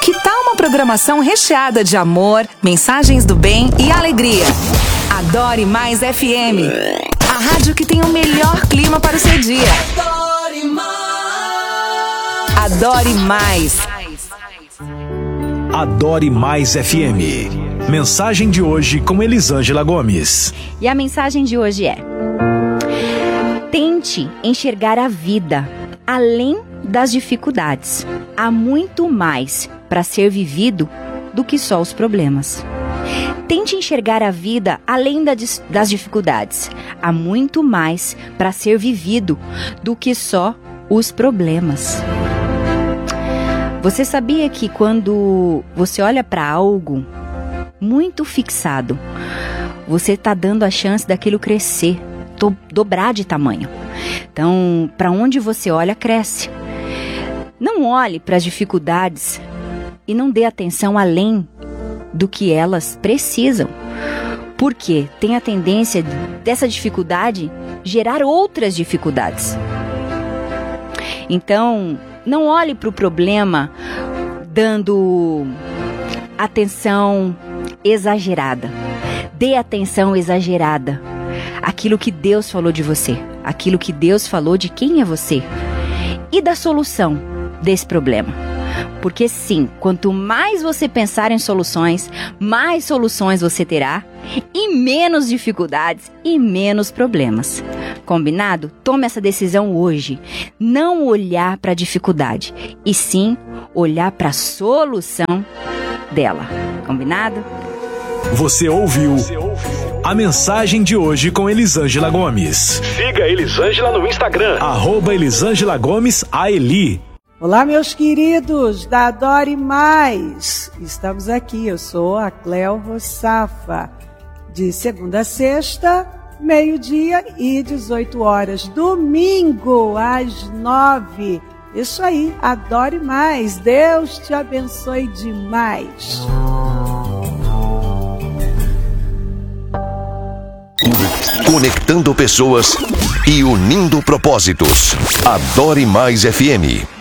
Que tal uma programação recheada de amor, mensagens do bem e alegria? Adore Mais FM, a rádio que tem o melhor clima para o seu dia. Adore Mais. Adore Mais. Adore Mais FM. Mensagem de hoje com Elisângela Gomes. E a mensagem de hoje é: tente enxergar a vida além das dificuldades. Há muito mais para ser vivido do que só os problemas. Tente enxergar a vida além das dificuldades. Há muito mais para ser vivido do que só os problemas. Você sabia que quando você olha para algo muito fixado, você está dando a chance daquilo crescer, dobrar de tamanho. Então, para onde você olha, cresce. Não olhe para as dificuldades e não dê atenção além do que elas precisam, porque tem a tendência dessa dificuldade gerar outras dificuldades. Então, não olhe para o problema dando atenção exagerada. Dê atenção exagerada àquilo que Deus falou de você, aquilo que Deus falou de quem é você e da solução desse problema. Porque sim, quanto mais você pensar em soluções, mais soluções você terá e menos dificuldades e menos problemas. Combinado? Tome essa decisão hoje. Não olhar para a dificuldade, e sim olhar para a solução dela. Combinado? Você ouviu a mensagem de hoje com Elisângela Gomes. Siga Elisângela no Instagram, @Elisângela Gomes AELI. Olá, meus queridos da Adore Mais. Estamos aqui, eu sou a Cléo Rossafa, de segunda a sexta, meio-dia e 18 horas. Domingo, às 9. Isso aí, Adore Mais. Deus te abençoe demais. Conectando pessoas e unindo propósitos. Adore Mais FM.